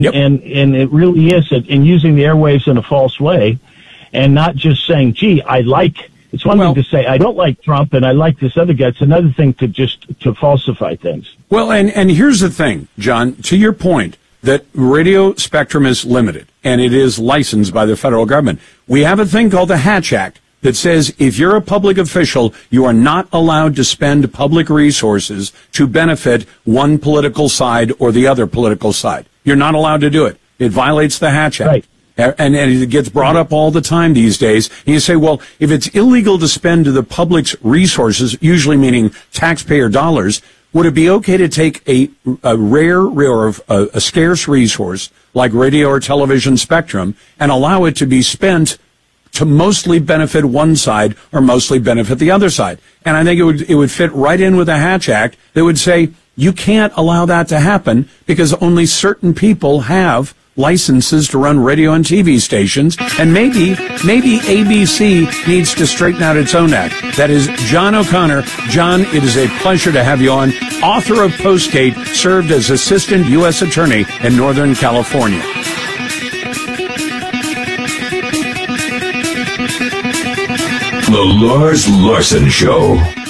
Yep. And it really is, and using the airwaves in a false way, and not just saying, gee, it's one thing to say, I don't like Trump and I like this other guy. It's another thing to falsify things. Well, and here's the thing, John, to your point, that radio spectrum is limited, and it is licensed by the federal government. We have a thing called the Hatch Act that says if you're a public official, you are not allowed to spend public resources to benefit one political side or the other political side. You're not allowed to do it. It violates the Hatch Act. Right. And it gets brought up all the time these days. And you say, well, if it's illegal to spend the public's resources, usually meaning taxpayer dollars, would it be okay to take a rare or a scarce resource like radio or television spectrum and allow it to be spent to mostly benefit one side or mostly benefit the other side? And I think it would fit right in with the Hatch Act that would say you can't allow that to happen because only certain people have licenses to run radio and TV stations, and maybe ABC needs to straighten out its own act. That is John O'Connor. John, it is a pleasure to have you on. Author of Postgate, served as Assistant U.S. Attorney in Northern California. The Lars Larson Show.